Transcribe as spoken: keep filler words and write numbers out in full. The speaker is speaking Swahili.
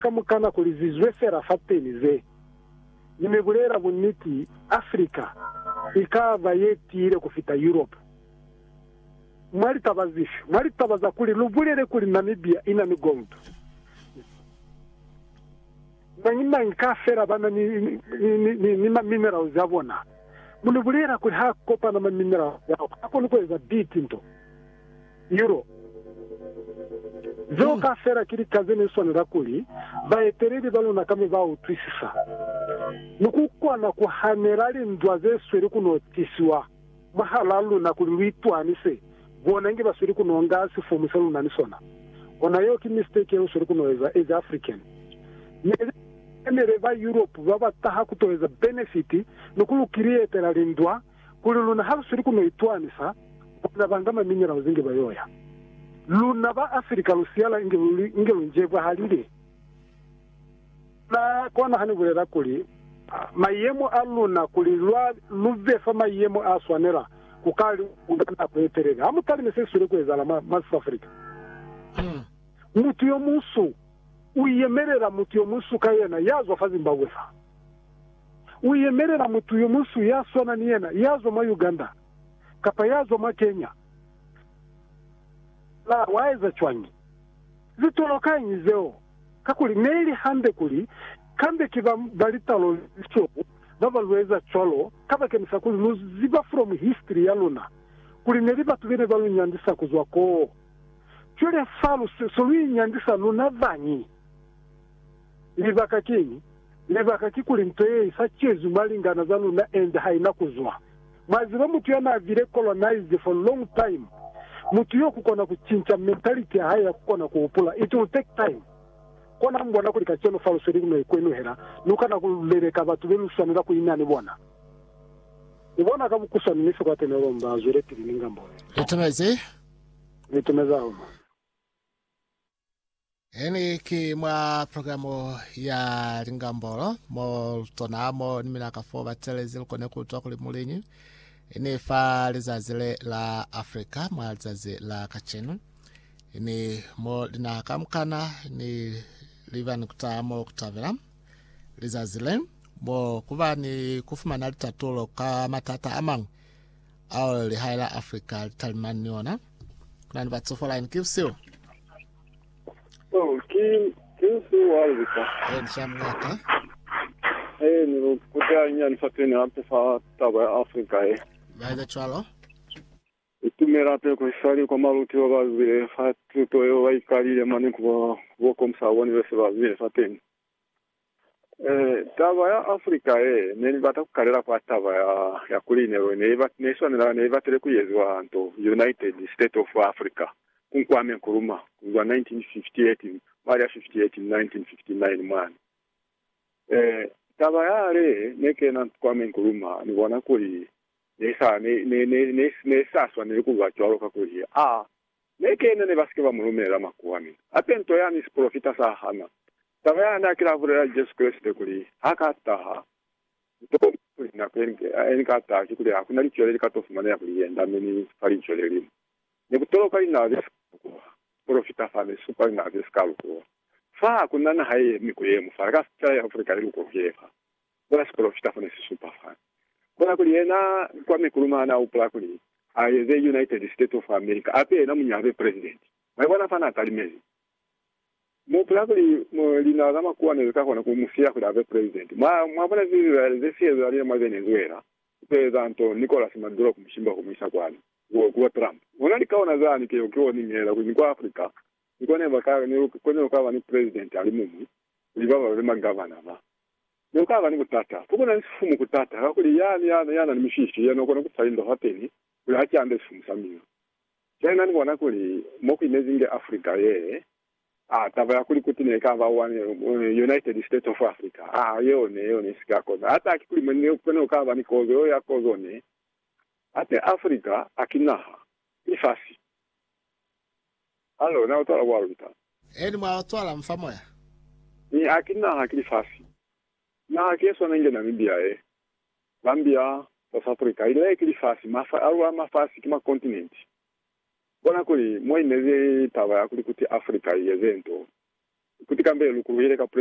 kamukana kulizizwe sera fatenize nimebulera buniti Afrika ikava yetire kufita Europe mwali tabazishu mwali tabaza kuli lubulere kuli Namibia ina migonto nanyima nkafera bana ni ni ni, ni minerals zabona mulubulera kuli hakopa na minerals yao akoni kweza bitinto euro zo kafera kiri kazeni sonera kuli baetereri balona kame ba utwisisa nukukwa na kuhanerali ndwaze sweri kunotisiwa mahalalu na kulitwanise bona nge basuri kunonga sifomu saluna nisona ona yo ki mistake yo sweri kunoeza as African nere ba Europe baba taha kutoeza benefit nukulu create la lindwa kululuna halu sweri kunoitwanisa na bangama minerals nge bayoya luna ba Afrika lusiala inge inge lunjebwa halile na kona hani bulera kuli mayemo aluna kuli lwa luve fa mayemo aswanera kukali undana kweterega amutali mesesure kwezala ma South Africa mm. mutu yo musu uyemerera mutu yo musu kayena yazo fa Zimbabwe fa uyemerera mutu yo musu yasona niyena yazo ma Uganda kapa yazo ma Kenya la waiza chwanyi zitoloka nyizeo kakuli neli hande kuli kambe kiva balitalo cho babalweza cholo kaba kemisa kuli nuziba from history yaluna kuli neli batu bene balu nyandisa kuzwa ko chole falu soli nyandisa nuna vanyi libaka kini libaka kikuli mtoye isa chezu malingana zaluna and haina kuzwa maziba mutu yana vile colonized for long time mutu yo kukona kuchincha mentality haya kukona kuupula it will take time kona mbona kuli kachono falu seri kuno ikwenu hera nukana kulereka batu benu sanira kuinani bona ibona kabu kusani nifu kwa tenero mba zure tiri ningambo itumeze itumeza homa eni ki mwa programu ya Lingambolo mo tonamo nimina kafo batelezil kone kutoa kuli mulinyi eni fa lizazile la Afrika mwa lizazi la kachenu eni mo lina kamkana ni livan kutamo kutavela lizazile mo kuba ni kufumana litatulo ka matata amang au lihaila Afrika talmaniona kuna ni batsofola in kipsio oh ki kipsio walika en shamgata eh ni kutanya ni fatene hapo fa taba Afrika eh baada chalo itumera pe ko sari ko maluti wa bazire fa tuto yo vaikalile mane ko wo kom sawoni wese bazire fatene eh taba ya Afrika eh neni bata kukalera kwa taba ya ya kuline ne ba nation na ne batele kuyezwa anto United States of Africa kunkwame kuruma kuwa nineteen fifty-eight Maria fifty-eight nineteen fifty-nine man eh taba ya re neke na kwame kuruma ni wana kuli nesa ne ne ne ne saswa ne kuwa choro kakuli ah neke ne baske ba mulumera makuami atento yani profita sa hana taba na kila vura just Christ kuli hakata ha to na kwenye en kata kuli hakuna lichole katofu mane ya kulienda meni farichole limu ne kutoloka ina vya profita fane super na vya skaluko fa kuna na haye mikuye mufara cha Afrika liluko vyefa bora profita fane super fan kuna kuliena kwa mikuluma na upla kuli aye the United States of America ape na munyabe president mwana fana talimezi mo pla kuli mo lina kama kuwa neza kwa kumusia kula abe president ma mwabona vile zesi za ya Venezuela president Nicolas Maduro kumshimba kumisa kwani kwa Trump unani kaona zani ke ukiwa ni nyela kwa Afrika niko ne baka ni kwenye ukawa ni president alimumu ulibaba wale magavana ba nyokawa ni kutata kuko ni sifumu kutata hakuli yani yana yana ni mishishi yana kona kutaindo hateni kula hakiande sifumu samio tena ni bona kuli moko imezinge Afrika ye ah taba yakuli kutine kava one United States of Africa ah yone yone sikako hata akikuli mwenye kwenye ukawa ni kozo ya kozo ne ate Afrika akinaha ifasi alo na utola walita eni mwa utola mfamo ya ni akinaha kilifasi na keso na nge Namibia eh Zambia South Africa ile kilifasi mafa alwa mafasi kima continent bona kuli moi neze taba yakuli kuti Afrika yezento kuti kambe lukuluyere ka